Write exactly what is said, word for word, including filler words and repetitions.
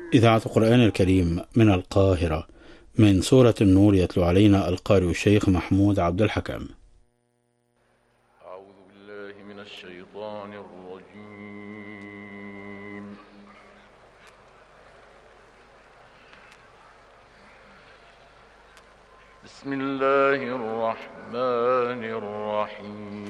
إذاعة القرآن الكريم من القاهرة، من سورة النور، يتلو علينا القارئ الشيخ محمود عبد الحكم. أعوذ بالله من الشيطان الرجيم. بسم الله الرحمن الرحيم.